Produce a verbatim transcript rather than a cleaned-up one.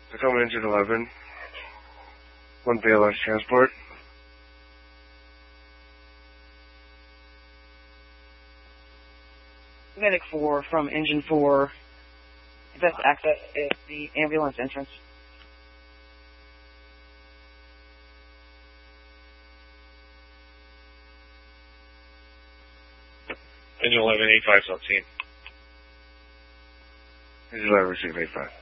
Tacoma Engine eleven. One B L S transport. Medic four from Engine four. Best access is the ambulance entrance. Engine eleven, eight five, on scene. Engine eleven, six eight five.